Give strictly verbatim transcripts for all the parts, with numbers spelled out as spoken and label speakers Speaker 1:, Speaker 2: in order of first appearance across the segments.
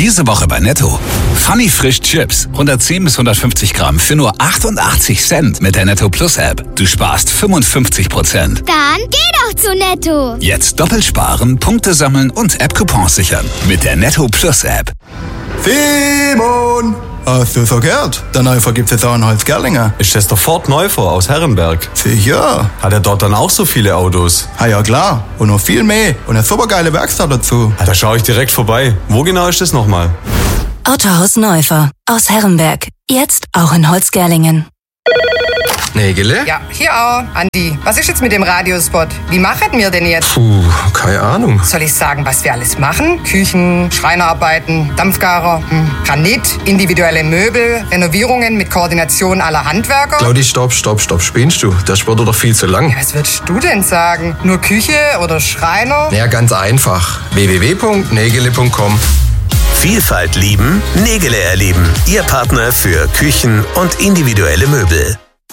Speaker 1: Diese Woche bei Netto. Funny Frisch Chips. hundertzehn bis hundertfünfzig Gramm für nur achtundachtzig Cent mit der Netto Plus App. Du sparst fünfundfünfzig Prozent.
Speaker 2: Dann geh doch zu Netto.
Speaker 1: Jetzt doppelt sparen, Punkte sammeln und App-Coupons sichern. Mit der Netto Plus App.
Speaker 3: Simon! Hast du so gehört? Der Neufer gibt's jetzt auch in Holzgerlingen.
Speaker 4: Ist das der Ford Neufer aus Herrenberg?
Speaker 3: Sicher.
Speaker 4: Hat er dort dann auch so viele Autos?
Speaker 3: Ah ja klar. Und noch viel mehr. Und eine supergeile Werkstatt dazu.
Speaker 4: Ah, da schaue ich direkt vorbei. Wo genau ist das nochmal?
Speaker 5: Autohaus Neufer aus Herrenberg. Jetzt auch in Holzgerlingen.
Speaker 6: Nägele?
Speaker 7: Ja, hier auch. Andi, was ist jetzt mit dem Radiospot? Wie machen wir denn jetzt?
Speaker 6: Puh, keine Ahnung.
Speaker 7: Soll ich sagen, was wir alles machen? Küchen, Schreinerarbeiten, Dampfgarer, hm. Granit, individuelle Möbel, Renovierungen mit Koordination aller Handwerker?
Speaker 6: Claudi, stopp, stopp, stopp. Spinnst du? Der Sport doch viel zu lang.
Speaker 7: Ja, was würdest du denn sagen? Nur Küche oder Schreiner?
Speaker 6: Ja, ganz einfach. w w w punkt nägele punkt com.
Speaker 8: Vielfalt lieben, Nägele erleben. Ihr Partner für Küchen und individuelle Möbel.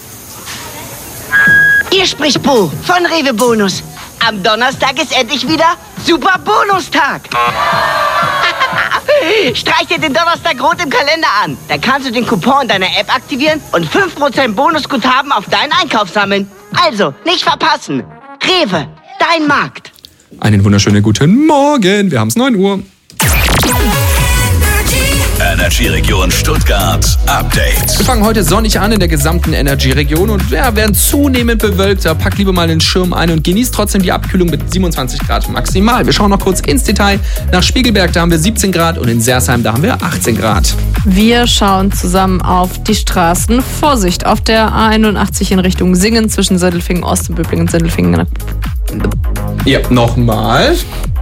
Speaker 9: Hier spricht Bo von Rewe Bonus. Am Donnerstag ist endlich wieder Super Bonustag. Streich dir den Donnerstag rot im Kalender an. Dann kannst du den Coupon in deiner App aktivieren und fünf Prozent Bonusguthaben auf deinen Einkauf sammeln. Also, nicht verpassen. Rewe, dein Markt.
Speaker 10: Einen wunderschönen guten Morgen. Wir haben es neun Uhr.
Speaker 1: Energy-Region Stuttgart Update.
Speaker 10: Wir fangen heute sonnig an in der gesamten Energy-Region und ja, werden zunehmend bewölkter. Pack lieber mal den Schirm ein und genießt trotzdem die Abkühlung mit siebenundzwanzig Grad maximal. Wir schauen noch kurz ins Detail. Nach Spiegelberg, da haben wir siebzehn Grad und in Sersheim, da haben wir achtzehn Grad.
Speaker 11: Wir schauen zusammen auf die Straßen. Vorsicht, auf der A einundachtzig in Richtung Singen zwischen Sindelfingen Ost und Böblingen Sindelfingen.
Speaker 10: Ja, nochmal.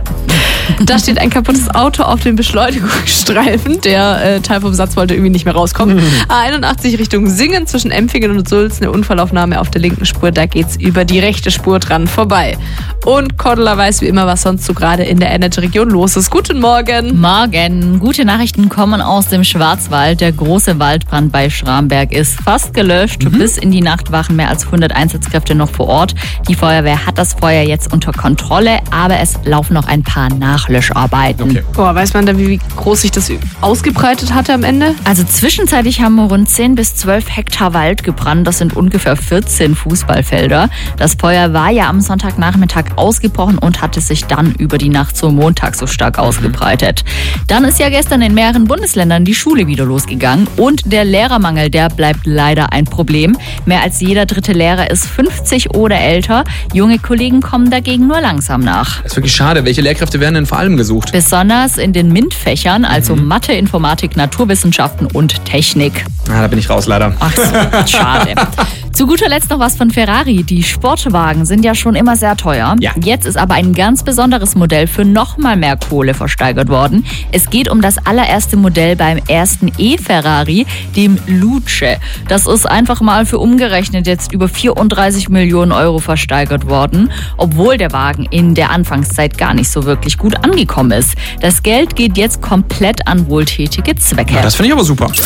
Speaker 11: Da steht ein kaputtes Auto auf dem Beschleunigungsstreifen. Der äh, Teil vom Satz wollte irgendwie nicht mehr rauskommen. A einundachtzig Richtung Singen zwischen Empfingen und Sulz. Eine Unfallaufnahme auf der linken Spur. Da geht's über die rechte Spur dran vorbei. Und Cordula weiß wie immer, was sonst so gerade in der Energy-Region los ist. Guten Morgen.
Speaker 12: Morgen. Gute Nachrichten kommen aus dem Schwarzwald. Der große Waldbrand bei Schramberg ist fast gelöscht. Mhm. Bis in die Nacht waren mehr als hundert Einsatzkräfte noch vor Ort. Die Feuerwehr hat das Feuer jetzt unter Kontrolle, aber es laufen noch ein paar Nachlöscharbeiten.
Speaker 11: Okay. Boah, weiß man da, wie groß sich das ausgebreitet hatte am Ende?
Speaker 12: Also zwischenzeitlich haben rund zehn bis zwölf Hektar Wald gebrannt. Das sind ungefähr vierzehn Fußballfelder. Das Feuer war ja am Sonntagnachmittag ausgebrochen und hatte sich dann über die Nacht zum Montag so stark ausgebreitet. Dann ist ja gestern in mehreren Bundesländern die Schule wieder losgegangen und der Lehrermangel, der bleibt leider ein Problem. Mehr als jeder dritte Lehrer ist fünfzig oder älter. Junge Kollegen kommen dagegen nur langsam nach.
Speaker 10: Das ist wirklich schade. Welche Lehrkräfte werden denn vor allem gesucht?
Speaker 12: Besonders in den MINT-Fächern, also mhm. Mathe, Informatik, Naturwissenschaften und Technik.
Speaker 10: Ah, da bin ich raus, leider.
Speaker 12: Ach so, schade. Zu guter Letzt noch was von Ferrari. Die Sportwagen sind ja schon immer sehr teuer.
Speaker 10: Ja.
Speaker 12: Jetzt ist aber ein ganz besonderes Modell für noch mal mehr Kohle versteigert worden. Es geht um das allererste Modell beim ersten E-Ferrari, dem Luce. Das ist einfach mal für umgerechnet jetzt über vierunddreißig Millionen Euro versteigert worden, obwohl der Wagen in der Anfangszeit gar nicht so wirklich gut angekommen ist. Das Geld geht jetzt komplett an wohltätige Zwecke.
Speaker 10: Ja, das finde ich aber super.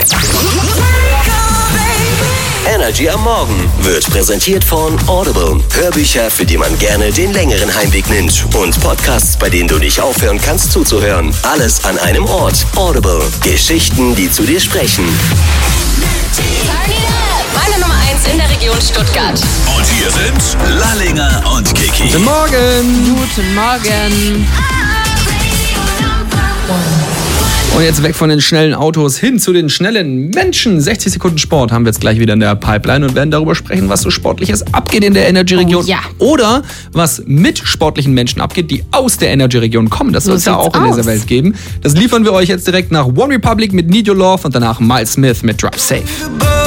Speaker 8: Energy am Morgen wird präsentiert von Audible. Hörbücher, für die man gerne den längeren Heimweg nimmt. Und Podcasts, bei denen du nicht aufhören kannst zuzuhören. Alles an einem Ort. Audible. Geschichten, die zu dir sprechen.
Speaker 13: Meine Nummer eins in der Region Stuttgart.
Speaker 1: Und hier sind Lallinger und Kiki.
Speaker 10: Guten Morgen.
Speaker 11: Guten Morgen.
Speaker 10: Und jetzt weg von den schnellen Autos hin zu den schnellen Menschen. sechzig Sekunden Sport haben wir jetzt gleich wieder in der Pipeline und werden darüber sprechen, was so Sportliches abgeht in der Energy-Region.
Speaker 11: Oh, ja.
Speaker 10: Oder was mit sportlichen Menschen abgeht, die aus der Energy-Region kommen. Das soll es ja auch in
Speaker 11: aus.
Speaker 10: dieser Welt geben. Das liefern wir euch jetzt direkt nach One Republic mit Need Your Love und danach Miles Smith mit Drive Safe.